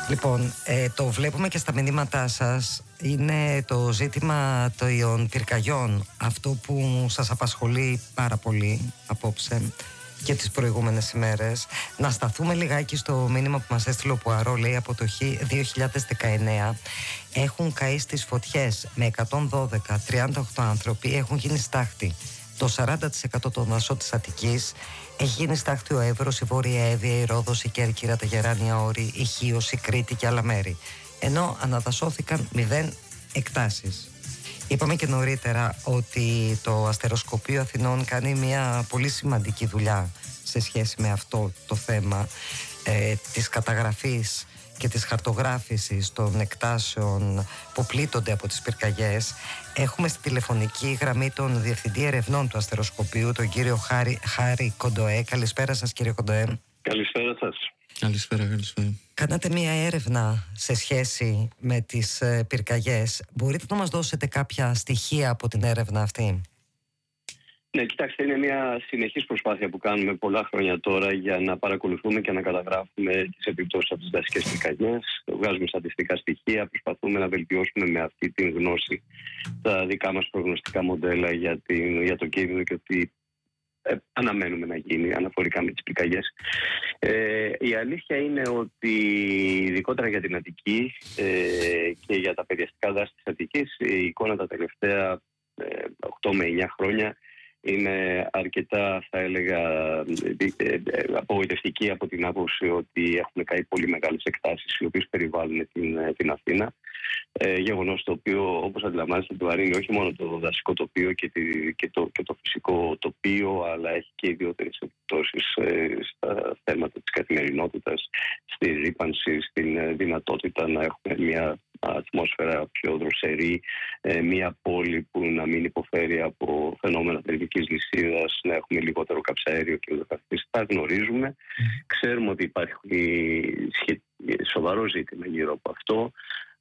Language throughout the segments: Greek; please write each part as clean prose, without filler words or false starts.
Λοιπόν, το βλέπουμε και στα μηνύματά σας. Είναι το ζήτημα των πυρκαγιών αυτό που σας απασχολεί πάρα πολύ απόψε και τις προηγούμενες ημέρες. Να σταθούμε λιγάκι στο μήνυμα που μας έστειλε ο Πουαρό. Λέει από το 2019 έχουν καεί στις φωτιές με 112, 38 άνθρωποι, έχουν γίνει στάχτη. Το 40% των δασών της Αττικής έχει γίνει στάχτη ο Εύρος, η Βόρεια Εύβοια, η Ρόδος, η Κέρκυρα, τα Γεράνια Όρη, η Χίος, η Κρήτη και άλλα μέρη. Ενώ αναδασώθηκαν 0 εκτάσεις. Είπαμε και νωρίτερα ότι το Αστεροσκοπείο Αθηνών κάνει μια πολύ σημαντική δουλειά σε σχέση με αυτό το θέμα της καταγραφής και της χαρτογράφησης των εκτάσεων που πλήττονται από τις πυρκαγιές. Έχουμε στη τηλεφωνική γραμμή τον Διευθυντή Ερευνών του Αστεροσκοπείου, τον κύριο Χάρη Κοντοέ. Καλησπέρα σας, κύριε Κοντοέ. Καλησπέρα σας. Καλησπέρα. Κάνατε μια έρευνα σε σχέση με τις πυρκαγιές. Μπορείτε να μας δώσετε κάποια στοιχεία από την έρευνα αυτή? Ναι, κοιτάξτε, είναι μια συνεχής προσπάθεια που κάνουμε πολλά χρόνια τώρα για να παρακολουθούμε και να καταγράφουμε τις επιπτώσεις από τις δασικές πυρκαγιές. Βγάζουμε στατιστικά στοιχεία, προσπαθούμε να βελτιώσουμε με αυτή την γνώση τα δικά μας προγνωστικά μοντέλα για το κίνδυνο και ότι αναμένουμε να γίνει αναφορικά με τις πυρκαγιές. Η αλήθεια είναι ότι ειδικότερα για την Αττική και για τα παιδιαστικά δάση της Αττικής, η εικόνα τα τελευταία 8 με 9 χρόνια είναι αρκετά, θα έλεγα, απογοητευτική από την άποψη ότι έχουν καεί πολύ μεγάλες εκτάσεις οι οποίες περιβάλλουν την Αθήνα. Γεγονός το οποίο, όπως αντιλαμβάνεστε, βαρύνει όχι μόνο το δασικό τοπίο και το φυσικό τοπίο, αλλά έχει και ιδιαίτερες επιπτώσεις στα θέματα της καθημερινότητας, στη ρύπανση, στην δυνατότητα να έχουμε μια ατμόσφαιρα πιο δροσερή, μια πόλη που να μην υποφέρει από φαινόμενα θερμικής λυσίδας, να έχουμε λιγότερο καυσαέριο και ούτω καθεξής. Τα γνωρίζουμε. Ξέρουμε ότι υπάρχει σοβαρό ζήτημα γύρω από αυτό,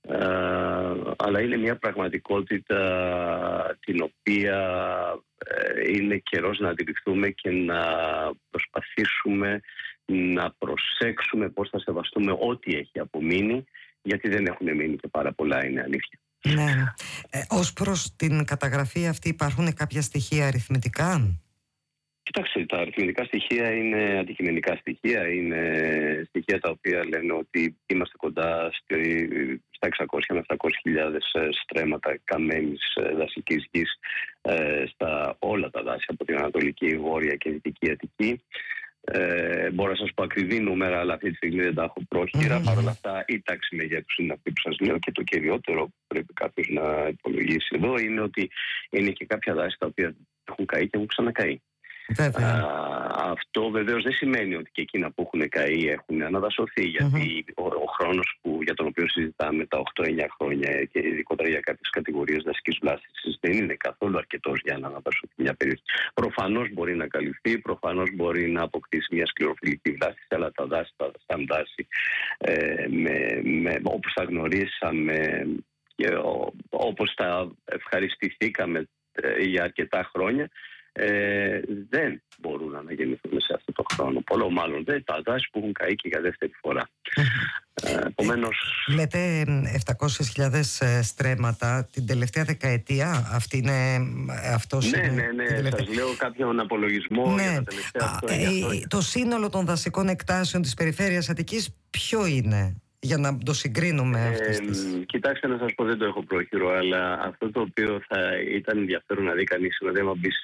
αλλά είναι μια πραγματικότητα την οποία είναι καιρός να αντιληφθούμε και να προσπαθήσουμε να προσέξουμε πώς θα σεβαστούμε ό,τι έχει απομείνει, γιατί δεν έχουν μείνει και πάρα πολλά, είναι αλήθεια. Ναι. Ως προς την καταγραφή αυτή υπάρχουν κάποια στοιχεία αριθμητικά? Κοιτάξτε, τα αριθμητικά στοιχεία είναι αντικειμενικά στοιχεία. Είναι στοιχεία τα οποία λένε ότι είμαστε κοντά στα 600 με 700.000 στρέμματα καμένης δασικής γης στα όλα τα δάση από την Ανατολική, Βόρεια και Δυτική Αττική. Μπορώ να σας πω ακριβή νούμερα, αλλά αυτή τη στιγμή δεν τα έχω πρόχειρα. Παρ' όλα αυτά, η τάξη μεγέθους είναι αυτή που σας λέω, και το κυριότερο που πρέπει κάποιος να υπολογίσει εδώ είναι ότι είναι και κάποια δάση τα οποία έχουν καεί και έχουν ξανακαεί. Αυτό βεβαίως δεν σημαίνει ότι και εκείνα που έχουν καεί έχουν αναδασωθεί, γιατί ο χρόνος για τον οποίο συζητάμε, τα 8-9 χρόνια και ειδικότερα για κάποιες κατηγορίες δασικής βλάστησης, δεν είναι καθόλου αρκετός για να αναδασωθεί μια περιοχή. Προφανώς μπορεί να καλυφθεί, προφανώς μπορεί να αποκτήσει μια σκληροφυλλική βλάστηση, αλλά τα δάση, σαν δάση, όπως τα γνωρίσαμε και όπως τα ευχαριστηθήκαμε για αρκετά χρόνια, δεν μπορούν να αναγεννηθούν σε αυτό το χρόνο. Πολλό μάλλον δεν τα δάση που έχουν καεί και για δεύτερη φορά. Επομένως, λέτε 700.000 στρέμματα την τελευταία δεκαετία. Ναι. Σας λέω κάποιον απολογισμό για τα τελευταία χρόνια. Το σύνολο των δασικών εκτάσεων της περιφέρειας Αττικής ποιο είναι, για να το συγκρίνουμε Κοιτάξτε, να σας πω, δεν το έχω πρόχειρο, αλλά αυτό το οποίο θα ήταν ενδιαφέρον να δει κανείς, δηλαδή άμα μπει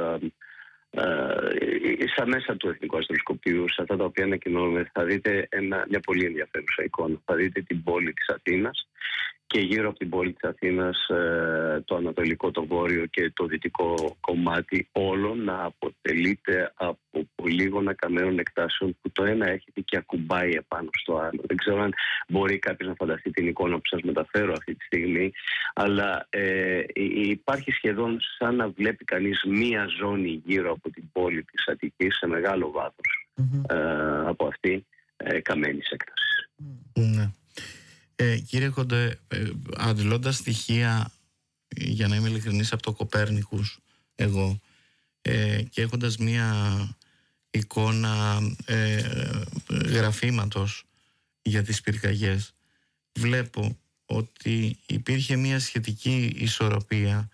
στα μέσα του Εθνικού Αστεροσκοπείου, σε αυτά τα οποία ανακοινώνουμε, θα δείτε μια πολύ ενδιαφέρουσα εικόνα. Θα δείτε την πόλη της Αθήνας και γύρω από την πόλη της Αθήνας το ανατολικό, το βόρειο και το δυτικό κομμάτι όλο να αποτελείται από πολύγωνα καμένων εκτάσεων που το ένα έρχεται και ακουμπάει επάνω στο άλλο. Δεν ξέρω αν μπορεί κάποιος να φανταστεί την εικόνα που σας μεταφέρω αυτή τη στιγμή, αλλά υπάρχει σχεδόν σαν να βλέπει κανείς μία ζώνη γύρω από την πόλη της Αττικής σε μεγάλο βάθος από αυτή καμένης έκτασης. Ναι. Κύριε Κοντοέ, αντιλώντας στοιχεία, για να είμαι ειλικρινής, από το Κοπέρνικους εγώ, και έχοντας μία εικόνα γραφήματος για τις πυρκαγιές, βλέπω ότι υπήρχε μια σχετική ισορροπία,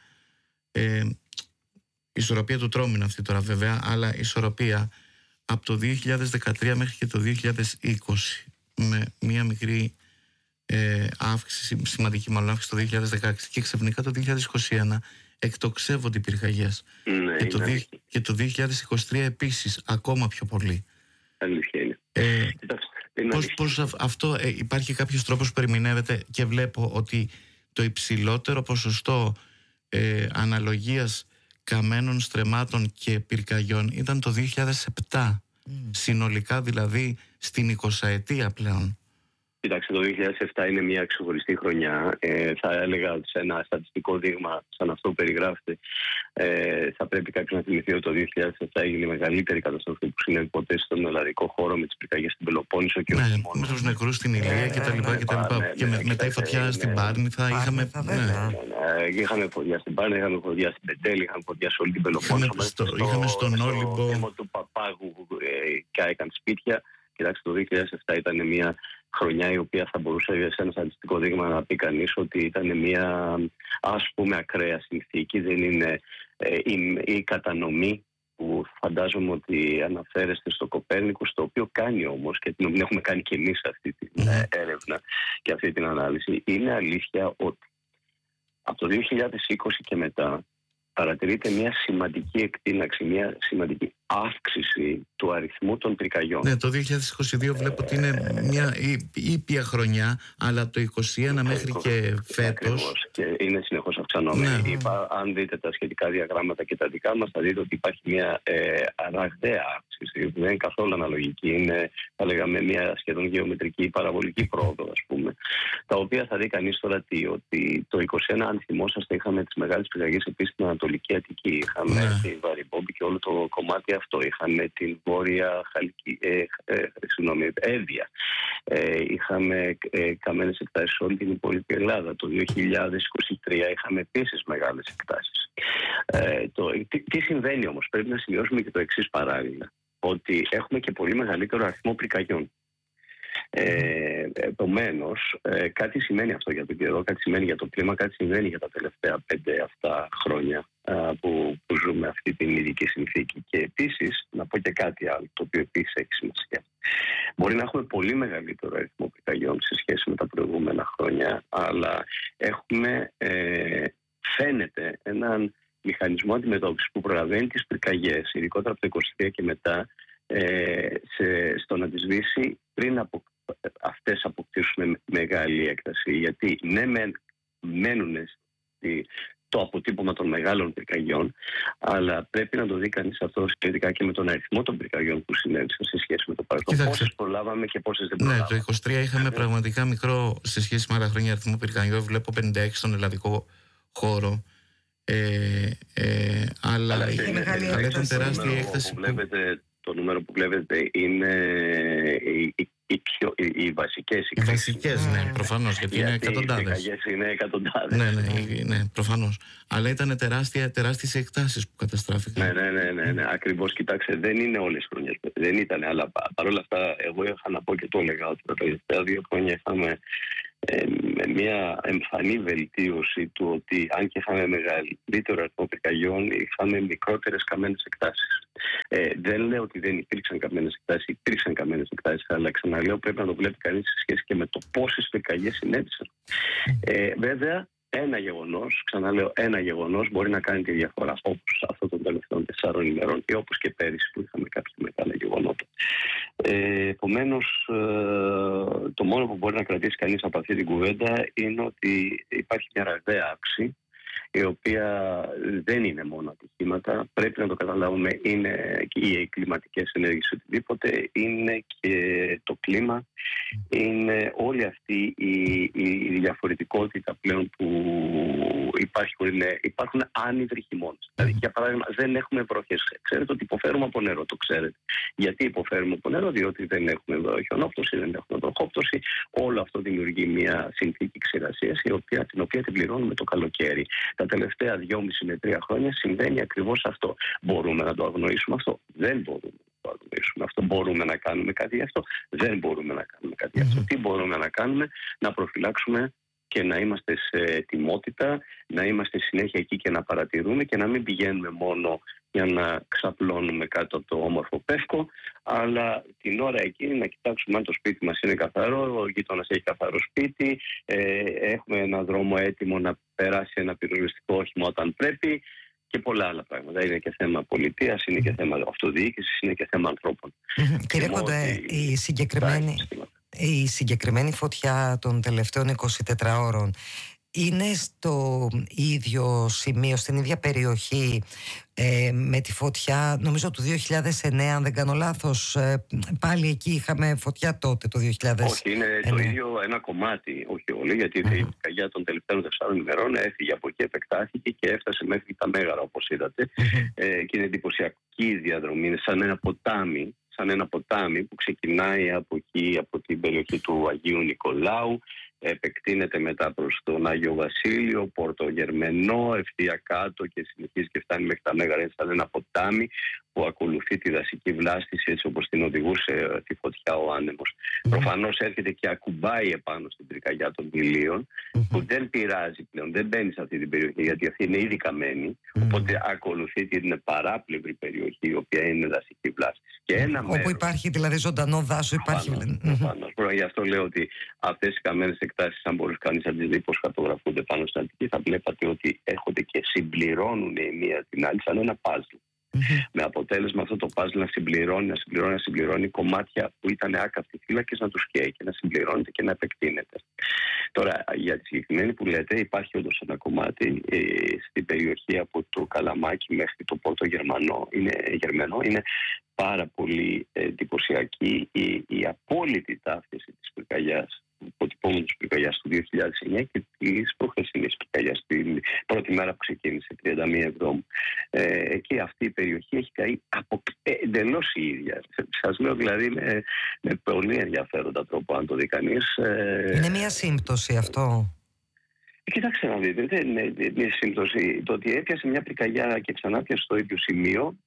ισορροπία του τρόμου είναι αυτή τώρα βέβαια, αλλά ισορροπία από το 2013 μέχρι και το 2020, με μια μικρή αύξηση, σημαντική μάλλον αύξηση το 2016, και ξαφνικά το 2021 εκτοξεύονται οι πυρκαγιές. Ναι, και το 2023 επίσης ακόμα πιο πολύ. Αλήθεια είναι. Πώς αυτό υπάρχει κάποιος τρόπος που ερμηνεύεται, και βλέπω ότι το υψηλότερο ποσοστό αναλογίας καμένων, στρεμμάτων και πυρκαγιών ήταν το 2007, συνολικά δηλαδή στην 20ετία πλέον. Κοιτάξτε, το 2007 είναι μια ξεχωριστή χρονιά. Θα έλεγα ότι σε ένα στατιστικό δείγμα σαν αυτό που περιγράφεται, θα πρέπει κάποιος να θυμηθεί ότι το 2007 έγινε η μεγαλύτερη καταστροφή που συνέβη ποτέ στον ελλαδικό χώρο, με τις πυρκαγιές στην Πελοπόννησο και όχι μόνο. Με τους νεκρούς στην Ηλία κτλ. Και μετά η φωτιά στην Πάρνη θα είχαμε. Είχαμε φωτιά στην Πάρνη, είχαμε φωτιά στην Πετέλη, είχαμε φωτιά σε όλη την Πελοπόννησο. Είχαμε στον Όλυμπο. Στο του Παπάγου κάηκαν σπίτια. Κοιτάξτε, το 2007 ήταν μια χρονιά η οποία θα μπορούσε σε ένα στατιστικό δείγμα να πει κανείς ότι ήταν μια, ας πούμε, ακραία συνθήκη. Δεν είναι η κατανομή που φαντάζομαι ότι αναφέρεστε στο Κοπέρνικους, το οποίο κάνει όμως, και την οποία έχουμε κάνει και εμείς αυτή την έρευνα και αυτή την ανάλυση. Είναι αλήθεια ότι από το 2020 και μετά παρατηρείται μια σημαντική εκτείναξη, μια σημαντική αύξηση του αριθμού των πυρκαγιών. Ναι, το 2022 βλέπω ότι είναι μια ήπια χρονιά, αλλά το 2021 μέχρι και φέτος. Ακριβώς, και είναι συνεχώς αυξανόμενη. Ναι. Αν δείτε τα σχετικά διαγράμματα και τα δικά μας, θα δείτε ότι υπάρχει μια ραγδαία αύξηση. Δεν είναι καθόλου αναλογική. Είναι, θα λέγαμε, μια σχεδόν γεωμετρική παραβολική πρόοδο, ας πούμε. Τα οποία θα δει κανείς τώρα ότι το 2021, αν θυμόσαστε, είχαμε τις μεγάλες πυρκαγιές επίσης στην Ανατολική Αττική. Είχαμε τη Βαριμπόμπη και όλο το κομμάτι αυτό. Είχαμε την Βόρεια Εύβοια. Είχαμε καμένες εκτάσεις σε όλη την υπόλοιπη Ελλάδα. Το 2023 είχαμε επίσης μεγάλες εκτάσεις. Τι συμβαίνει όμως? Πρέπει να σημειώσουμε και το εξής παράλληλα. Ότι έχουμε και πολύ μεγαλύτερο αριθμό πυρκαγιών. Επομένως, κάτι σημαίνει αυτό για τον καιρό, κάτι σημαίνει για το κλίμα, κάτι σημαίνει για τα τελευταία 5 αυτά χρόνια που ζούμε αυτή την ειδική συνθήκη. Και επίσης, να πω και κάτι άλλο, το οποίο επίσης έχει σημασία. Μπορεί να έχουμε πολύ μεγαλύτερο αριθμό πυρκαγιών σε σχέση με τα προηγούμενα χρόνια, αλλά έχουμε, φαίνεται, έναν μηχανισμό αντιμετώπισης που προλαβαίνει τις πυρκαγιές, ειδικότερα από το 2023 και μετά, στο να τις σβήσει πριν από αυτές αποκτήσουν μεγάλη έκταση. Γιατί ναι, μένουν το αποτύπωμα των μεγάλων πυρκαγιών, αλλά πρέπει να το δει κανείς αυτό σχετικά και με τον αριθμό των πυρκαγιών που συνέβησαν σε σχέση με το παρελθόν. Πόσες προλάβαμε και πόσες δεν προλάβαμε. Ναι, το 2023 είχαμε πραγματικά μικρό σε σχέση με άλλα χρόνια αριθμό πυρκαγιών. Βλέπω 56 στον ελλαδικό χώρο. Αλλά ήταν τεράστια η έκταση. Το νούμερο που βλέπετε είναι οι βασικές. Οι βασικές, ναι, προφανώς, γιατί είναι εκατοντάδες. Είναι εκατοντάδες. Ναι, προφανώς. Αλλά ήταν τεράστιες εκτάσεις που καταστράφηκαν. Ναι, ακριβώς. Κοιτάξτε, δεν είναι όλες τις χρονιές. Δεν ήταν, αλλά παρόλα αυτά, εγώ είχα να πω και το έλεγα ότι τα τελευταία 2 χρόνια είχαμε μια εμφανή βελτίωση του ότι αν και είχαμε μεγαλύτερο αριθμό πυρκαγιών, είχαμε μικρότερες καμένες εκτάσεις. Δεν λέω ότι δεν υπήρξαν καμένες εκτάσεις, υπήρξαν καμένες εκτάσεις, αλλά ξαναλέω, πρέπει να το βλέπει κανείς σε σχέση και με το πόσες πυρκαγιές συνέβησαν. Βέβαια, ένα γεγονός μπορεί να κάνει τη διαφορά, όπως αυτό των τελευταίων 4 ημερών ή όπως και πέρυσι που είχαμε κάποια μεγάλα γεγονότα. Επομένως, το μόνο που μπορεί να κρατήσει κανείς από αυτή την κουβέντα είναι ότι υπάρχει μια ραγδαία αύξηση, η οποία δεν είναι μόνο ατυχήματα, πρέπει να το καταλάβουμε, είναι και οι κλιματικές ενέργειες οτιδήποτε, είναι και το κλίμα, είναι όλη αυτή η διαφορετικότητα πλέον που υπάρχουν άνυδροι χειμώνες. Δηλαδή, για παράδειγμα, δεν έχουμε βροχές. Ξέρετε ότι υποφέρουμε από νερό, το ξέρετε. Γιατί υποφέρουμε από νερό? Διότι δεν έχουμε χιονόπτωση, δεν έχουμε βροχόπτωση. Όλο αυτό δημιουργεί μια συνθήκη ξηρασίας, την οποία την πληρώνουμε το καλοκαίρι. Τα τελευταία 2,5 με 3 χρόνια συμβαίνει ακριβώς αυτό. Μπορούμε να το αγνοήσουμε αυτό? Δεν μπορούμε. το αγνοήσουμε. Αυτό μπορούμε να κάνουμε κάτι γι' αυτό? Δεν μπορούμε να κάνουμε κάτι γι' αυτό. Τι μπορούμε να κάνουμε? Να προφυλάξουμε και να είμαστε σε ετοιμότητα, να είμαστε συνέχεια εκεί και να παρατηρούμε και να μην πηγαίνουμε μόνο για να ξαπλώνουμε κάτω από το όμορφο πεύκο, αλλά την ώρα εκείνη να κοιτάξουμε αν το σπίτι μας είναι καθαρό, ο γείτονας έχει καθαρό σπίτι, έχουμε ένα δρόμο έτοιμο να περάσει ένα πυροσβεστικό όχημα όταν πρέπει και πολλά άλλα πράγματα. Είναι και θέμα πολιτείας, είναι και θέμα αυτοδιοίκησης, είναι και θέμα ανθρώπων. Κύριε Κοντέ, η συγκεκριμένη φωτιά των τελευταίων 24 ώρων είναι στο ίδιο σημείο, στην ίδια περιοχή με τη φωτιά, νομίζω του 2009, αν δεν κάνω λάθος, πάλι εκεί είχαμε φωτιά τότε το 2009. Όχι, είναι το ίδιο ένα κομμάτι, όχι όλοι, γιατί η πυρκαγιά των τελευταίων 4 ημερών έφυγε από εκεί, επεκτάθηκε και έφτασε μέχρι τα Μέγαρα, όπως είδατε, και είναι εντυπωσιακή η διαδρομή, είναι σαν ένα ποτάμι που ξεκινάει από εκεί, από την περιοχή του Αγίου Νικολάου, επεκτείνεται μετά προς τον Άγιο Βασίλειο, Πόρτο Γερμενό, ευθεία κάτω και συνεχίζει και φτάνει μέχρι τα Μέγαρα. Είναι σαν ένα ποτάμι που ακολουθεί τη δασική βλάστηση, έτσι όπως την οδηγούσε τη φωτιά ο άνεμος. Προφανώς έρχεται και ακουμπάει επάνω στην πυρκαγιά των Πηλίων, που δεν πειράζει πλέον, δεν μπαίνει σε αυτή την περιοχή, γιατί αυτή είναι ήδη καμένη. Οπότε ακολουθεί την παράπλευρη περιοχή, η οποία είναι δασική βλάστηση. Και ένα όπου μέρος, υπάρχει δηλαδή ζωντανό δάσο, υπάρχει. Προφανώς. Γι' αυτό λέω ότι αυτές οι καμένες εκτάσεις, αν μπορούσε κανείς να τις δει πώς χαρτογραφούνται πάνω στην Αττική, θα βλέπατε ότι έρχονται και συμπληρώνουν η μία την άλλη σαν ένα παζλ. Με αποτέλεσμα αυτό το παζλ να συμπληρώνει κομμάτια που ήταν άκαυτοι φύλακες, να τους καίει και να συμπληρώνεται και να επεκτείνεται. Τώρα, για τη συγκεκριμένη που λέτε, υπάρχει όντως ένα κομμάτι στην περιοχή από το Καλαμάκι μέχρι το Πόρτο Γερμανό. Είναι πάρα πολύ εντυπωσιακή η απόλυτη ταύτιση της πυρκαγιάς, αποτυπώματος πυρκαγιάς του 2009 και της προχθεσινής πυρκαγιάς, την πρώτη μέρα που ξεκίνησε, 31 Εβδόμου. Και αυτή η περιοχή έχει καεί εντελώς η ίδια. Σας λέω δηλαδή με πολύ ενδιαφέροντα τρόπο, αν το δει κανείς. Είναι μια σύμπτωση αυτό? Κοιτάξτε να δείτε, δεν είναι μια σύμπτωση. Το ότι έπιασε μια πυρκαγιά και ξανά πιασε στο ίδιο σημείο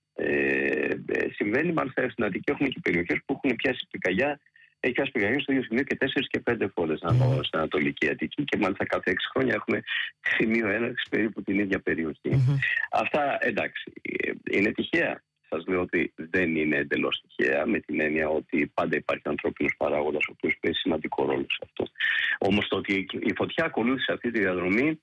συμβαίνει μάλιστα στην Αττική. Έχουμε και περιοχές που έχουν πιάσει πυρκαγιά. Έχει πιάσει πυρκαγιά στο ίδιο σημείο και 4 και 5 φορές στην Ανατολική Αττική, και μάλιστα κάθε 6 χρόνια έχουμε σημείο έναρξης περίπου την ίδια περιοχή. Αυτά εντάξει, είναι τυχαία? Σας λέω ότι δεν είναι εντελώς τυχαία, με την έννοια ότι πάντα υπάρχει ανθρώπινος παράγοντας ο οποίος παίζει σημαντικό ρόλο σε αυτό. Όμως το ότι η φωτιά ακολούθησε αυτή τη διαδρομή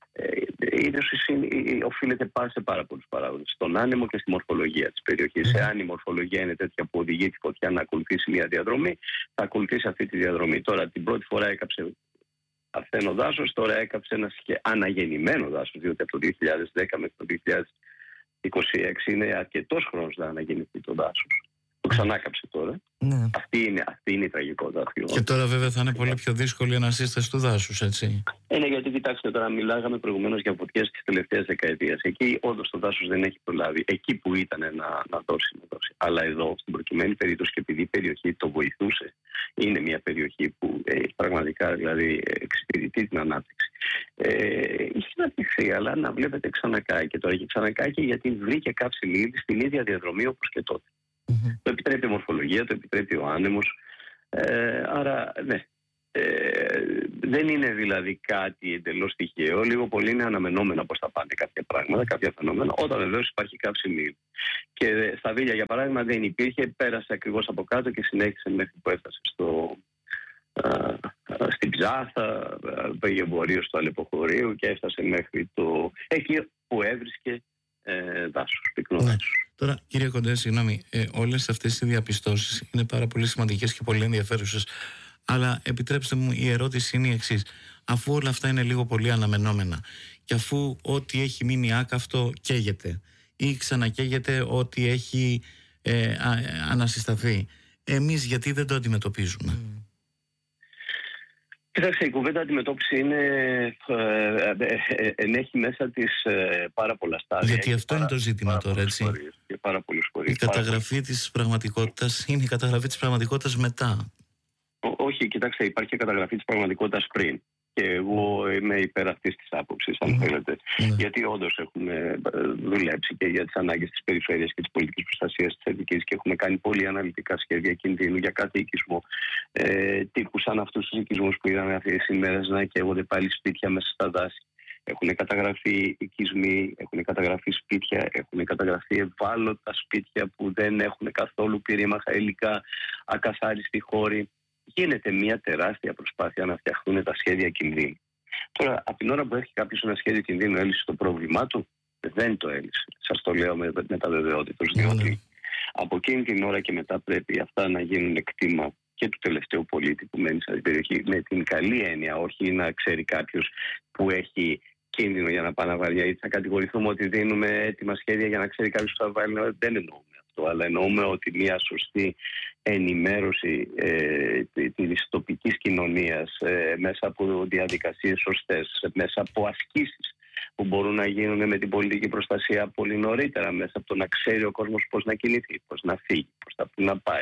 οφείλεται σε πάρα πολλούς παράγοντες. Στον άνεμο και στη μορφολογία της περιοχής. Εάν η μορφολογία είναι τέτοια που οδηγεί τη φωτιά να ακολουθήσει μια διαδρομή, θα ακολουθήσει αυτή τη διαδρομή. Τώρα την πρώτη φορά έκαψε ασθένο δάσος, τώρα έκαψε ένα αναγεννημένο δάσος, διότι από το 2010 μέχρι το 2026 είναι αρκετός χρόνος να αναγεννηθεί το δάσος. Το ξανάκαψε τώρα. Ναι. Αυτή είναι η τραγικότητα. Και τώρα βέβαια θα είναι πολύ πιο δύσκολη η ανασύσταση του δάσους, έτσι. Είναι γιατί, κοιτάξτε, τώρα μιλάγαμε προηγουμένως για φωτιές της τελευταίας δεκαετίας. Εκεί όντως το δάσος δεν έχει προλάβει. Εκεί που ήταν να δώσει. Αλλά εδώ, στην προκειμένη περίπτωση, και επειδή η περιοχή το βοηθούσε, είναι μια περιοχή που πραγματικά δηλαδή εξυπηρετεί την ανάπτυξη. Είχε αναπτυχθεί, αλλά να βλέπετε ξανακάει. Και τώρα έχει ξανακάει και γιατί βρήκε κάψιμη ύλη στην ίδια διαδρομή όπως και τότε. Το επιτρέπει η μορφολογία, το επιτρέπει ο άνεμος. Άρα, ναι. Δεν είναι δηλαδή κάτι εντελώς τυχαίο. Λίγο πολύ είναι αναμενόμενα πώς θα πάνε κάποια πράγματα, κάποια φαινόμενα, όταν βεβαίως υπάρχει κάψιμη ύλη. Και στα Βίλια, για παράδειγμα, δεν υπήρχε, πέρασε ακριβώς από κάτω και συνέχισε μέχρι που έφτασε στην Ψάθα, πήγε βορείως στο Αλεποχωρίου και έφτασε μέχρι εκεί που έβρισκε δάσος, πυκνό δάσος. Τώρα, κύριε Κοντέ, συγγνώμη, όλες αυτές οι διαπιστώσεις είναι πάρα πολύ σημαντικές και πολύ ενδιαφέρουσες. Αλλά επιτρέψτε μου, η ερώτηση είναι η εξής. Αφού όλα αυτά είναι λίγο πολύ αναμενόμενα και αφού ό,τι έχει μείνει άκαυτο καίγεται ή ξανακαίγεται ό,τι έχει ανασυσταθεί, εμείς γιατί δεν το αντιμετωπίζουμε? Κοιτάξτε, η κουβέντα αντιμετώπιση ενέχει μέσα της πάρα πολλά στάδια. Γιατί αυτό είναι το ζήτημα τώρα, έτσι. Η καταγραφή της πραγματικότητας είναι η καταγραφή της πραγματικότητας μετά. Όχι, κοιτάξτε, υπάρχει καταγραφή της πραγματικότητας πριν. Και εγώ είμαι υπέρ αυτής της άποψης, αν θέλετε. Γιατί όντως έχουμε δουλέψει και για τις ανάγκες της περιφέρειας και της πολιτικής προστασίας της Αττικής και έχουμε κάνει πολύ αναλυτικά σχέδια κινδύνου για κάθε οικισμό. Τύπου σαν αυτούς τους οικισμούς που είδαμε αυτές τις ημέρες να καίγονται πάλι σπίτια μέσα στα δάση. Έχουν καταγραφεί οικισμοί, έχουν καταγραφεί σπίτια, έχουν καταγραφεί ευάλωτα σπίτια που δεν έχουν καθόλου πυρήμαχα υλικά, ακαθάριστοι χώροι. Γίνεται μια τεράστια προσπάθεια να φτιαχτούν τα σχέδια κινδύνου. Τώρα, από την ώρα που έχει κάποιος ένα σχέδιο κινδύνου έλυσε το πρόβλημά του, δεν το έλυσε. Σας το λέω με τα βεβαιότητος, διότι από εκείνη την ώρα και μετά πρέπει αυτά να γίνουν εκτίμα και του τελευταίου πολίτη που μένει σε αυτή την περιοχή, με την καλή έννοια, όχι να ξέρει κάποιος που έχει κίνδυνο για να πάει να βάλει. Γιατί θα κατηγορηθούμε ότι δίνουμε έτοιμα σχέδια για να ξέρει κάποιος που θα βάλει. Δεν εννοούμε αυτό, αλλά εννοούμε ότι μια σωστή ενημέρωση της τοπικής κοινωνίας μέσα από διαδικασίες σωστές, μέσα από ασκήσεις που μπορούν να γίνουν με την πολιτική προστασία πολύ νωρίτερα, μέσα από το να ξέρει ο κόσμος πώς να κινηθεί, πώς να φύγει, πώς να πάει,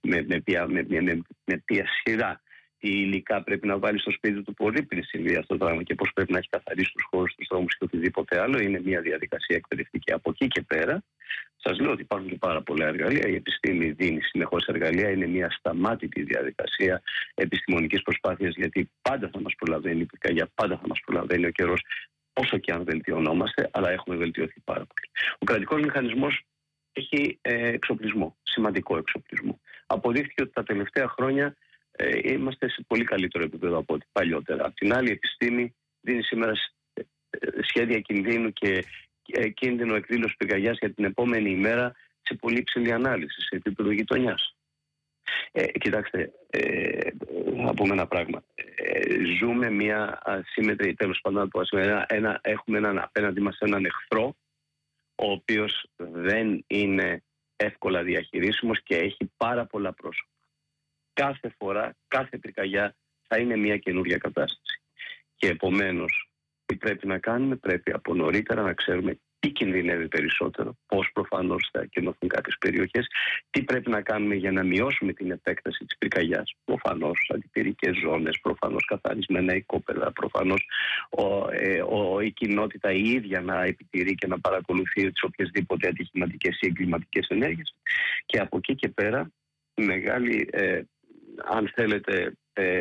με ποια σειρά, τι υλικά πρέπει να βάλει στο σπίτι του πολύ πριν συμβεί αυτό το πράγμα και πώς πρέπει να έχει καθαρίσει τους χώρους, τους δρόμους και οτιδήποτε άλλο. Είναι μια διαδικασία εκπαιδευτική. Από εκεί και πέρα, σας λέω ότι υπάρχουν και πάρα πολλά εργαλεία. Η επιστήμη δίνει συνεχώς εργαλεία. Είναι μια ασταμάτητη διαδικασία επιστημονικής προσπάθειας, γιατί πάντα θα μας προλαβαίνει η πυρκαγιά, πάντα θα μας προλαβαίνει ο καιρός, όσο και αν βελτιωνόμαστε, αλλά έχουμε βελτιωθεί πάρα πολύ. Ο κρατικός μηχανισμός έχει εξοπλισμό, σημαντικό εξοπλισμό. Αποδείχθηκε ότι τα τελευταία χρόνια είμαστε σε πολύ καλύτερο επίπεδο από ό,τι παλιότερα. Απ' την άλλη, η επιστήμη δίνει σήμερα σχέδια κινδύνου και κίνδυνο εκδήλωση πυρκαγιάς για την επόμενη ημέρα σε πολύ υψηλή ανάλυση, σε επίπεδο γειτονιάς. Κοιτάξτε, να πούμε ένα πράγμα. Ζούμε μια ασύμμετρη, τέλος πάντων, έχουμε απέναντι μας έναν εχθρό, ο οποίος δεν είναι εύκολα διαχειρίσιμος και έχει πάρα πολλά πρόσωπα. Κάθε φορά, κάθε πυρκαγιά θα είναι μια καινούργια κατάσταση. Και επομένως, τι πρέπει να κάνουμε? Πρέπει από νωρίτερα να ξέρουμε τι κινδυνεύει περισσότερο, πώς προφανώς θα κενωθούν κάποιες περιοχές, τι πρέπει να κάνουμε για να μειώσουμε την επέκταση της πυρκαγιάς. Προφανώς αντιπυρικές ζώνες, προφανώς καθαρισμένα οικόπεδα, προφανώς η κοινότητα η ίδια να επιτηρεί και να παρακολουθεί τις οποιασδήποτε ατυχηματικές ή εγκληματικές ενέργειες. Και από εκεί και πέρα, μεγάλη, αν θέλετε,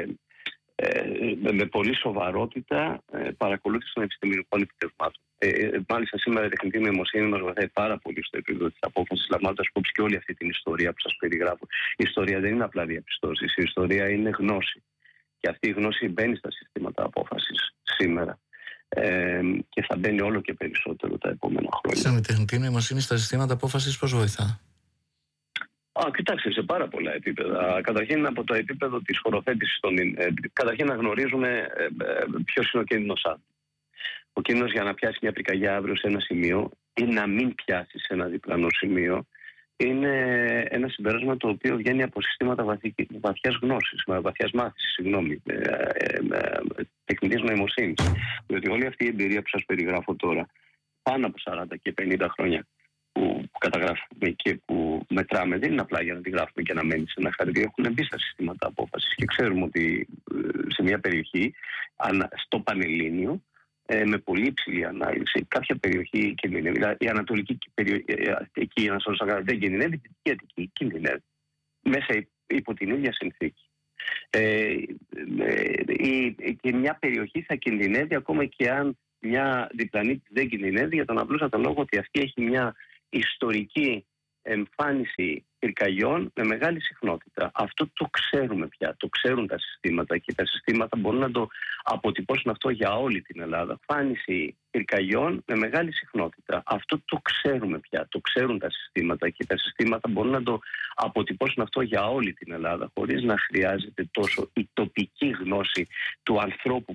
με πολύ σοβαρότητα παρακολούθηση των επιστημονικών επιτευγμάτων. Μάλιστα, σήμερα η τεχνητή νοημοσύνη μας βοηθάει πάρα πολύ στο επίπεδο της απόφασης, λαμβάνοντας υπόψη και όλη αυτή την ιστορία που σας περιγράφω. Η ιστορία δεν είναι απλά διαπιστώσεις, η ιστορία είναι γνώση. Και αυτή η γνώση μπαίνει στα συστήματα απόφασης σήμερα. Και θα μπαίνει όλο και περισσότερο τα επόμενα χρόνια. Σαν η τεχνητή νοημοσύνη στα συστήματα απόφασης, πώς βοηθά? Κοιτάξτε, σε πάρα πολλά επίπεδα. Καταρχήν από το επίπεδο της χωροθέτησης καταρχήν να γνωρίζουμε ποιος είναι ο κίνδυνος αύριο. Ο κίνδυνος για να πιάσει μια πυρκαγιά αύριο σε ένα σημείο ή να μην πιάσει σε ένα διπλανό σημείο είναι ένα συμπέρασμα το οποίο βγαίνει από συστήματα βαθιάς γνώσης, βαθιάς μάθησης, τεχνητής νοημοσύνης. Διότι όλη αυτή η εμπειρία που σας περιγράφω τώρα, πάνω από 40 και 50 χρόνια που καταγράφουμε και που μετράμε, δεν είναι απλά για να τη γράφουμε και να μένει σε ένα χαρτί. Έχουν μπει στα συστήματα απόφασης και ξέρουμε ότι σε μια περιοχή, στο Πανελλήνιο, με πολύ υψηλή ανάλυση, κάποια περιοχή κινδυνεύει. Η ανατολική περιοχή, εκεί δεν κινδυνεύει, η Αττική κινδυνεύει. Μέσα υπό την ίδια συνθήκη. Και μια περιοχή θα κινδυνεύει ακόμα και αν μια διπλανή δεν κινδυνεύει, για τον απλούστατο λόγο ότι αυτή έχει μια ιστορική εμφάνιση πυρκαγιών με μεγάλη συχνότητα. Αυτό το ξέρουμε πια, το ξέρουν τα συστήματα και τα συστήματα μπορούν να το αποτυπώσουν αυτό για όλη την Ελλάδα. Εμφάνιση πυρκαγιών με μεγάλη συχνότητα. Αυτό το ξέρουμε πια, το ξέρουν τα συστήματα και τα συστήματα μπορούν να το αποτυπώσουν αυτό για όλη την Ελλάδα, χωρίς να χρειάζεται τόσο η τοπική γνώση του ανθρώπου